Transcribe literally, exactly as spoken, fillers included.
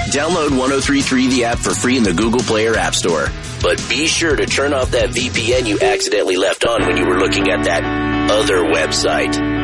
Download ten thirty-three the app for free in the Google Play or App Store. But be sure to turn off that V P N you accidentally left on when you were looking at that other website.